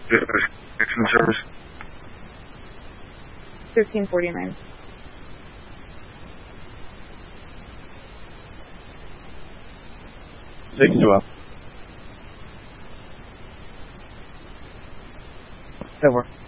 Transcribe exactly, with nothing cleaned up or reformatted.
Extension service. Fifteen forty nine. Six twelve. Over.